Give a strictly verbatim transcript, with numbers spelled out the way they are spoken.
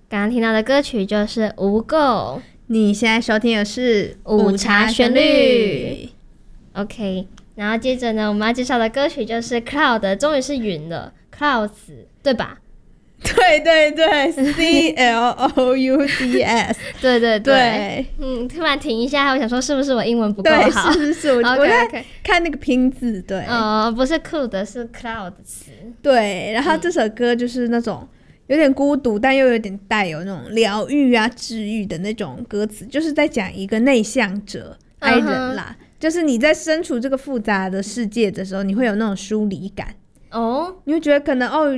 刚刚听到的歌曲就是无垢。 你现在收听的是午茶旋律 OK， 然后接着呢我们要介绍的歌曲就是 Cloud 终于是云了 Clouds 对吧？ 对对对，C L O U D S 对对 对, 对嗯，突然停一下，我想说是不是我英文不够好？ 对，是是是，我 okay, 我在 okay. 看那个拼字，对， 呃，不是酷的，是 cloud 词。 对，然后这首歌就是那种有点孤独，但又有点带有那种疗愈啊、治愈的那种歌词，就是在讲一个内向者 I 人啦，就是你在身处这个复杂的世界的时候，你会有那种疏离感。 哦， 你会觉得可能哦